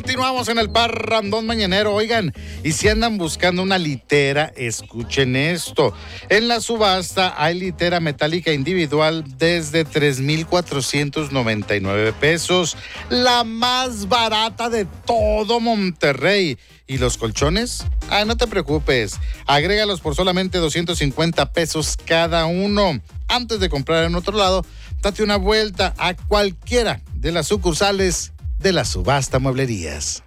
Continuamos en el Parrandón Mañanero. Oigan, y si andan buscando una litera, escuchen esto. En la subasta hay litera metálica individual desde 3,499 pesos, la más barata de todo Monterrey. ¿Y los colchones? No te preocupes, agrégalos por solamente 250 pesos cada uno. Antes de comprar en otro lado, date una vuelta a cualquiera de las sucursales de la Subasta Mueblerías.